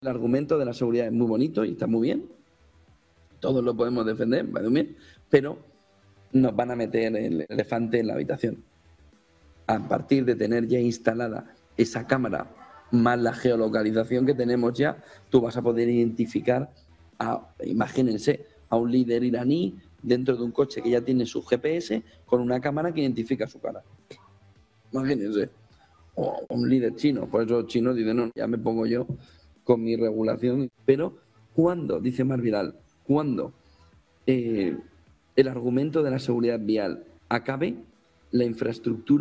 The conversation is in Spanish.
El argumento de la seguridad es muy bonito y está muy bien. Todos lo podemos defender, va muy bien, pero nos van a meter el elefante en la habitación. A partir de tener ya instalada esa cámara más la geolocalización que tenemos ya, tú vas a poder identificar imagínense, a un líder iraní dentro de un coche que ya tiene su GPS con una cámara que identifica su cara. Imagínense. O un líder chino, por eso los chinos dicen, no, ya me pongo yo con mi regulación. Pero, ¿cuándo? Dice Marvidal, ¿cuándo el argumento de la seguridad vial acabe, la infraestructura